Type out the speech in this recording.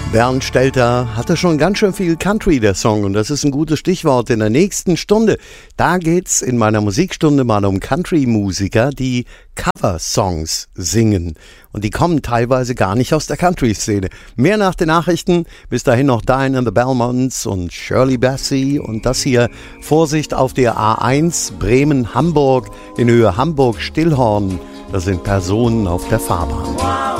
Bernd Stelter hatte schon ganz schön viel Country, der Song, und das ist ein gutes Stichwort in der nächsten Stunde. Da geht's in meiner Musikstunde mal um Country-Musiker, die Cover-Songs singen. Und die kommen teilweise gar nicht aus der Country-Szene. Mehr nach den Nachrichten. Bis dahin noch Diane and the Belmonts und Shirley Bassey. Und das hier, Vorsicht auf der A1 Bremen-Hamburg in Höhe Hamburg-Stillhorn. Das sind Personen auf der Fahrbahn.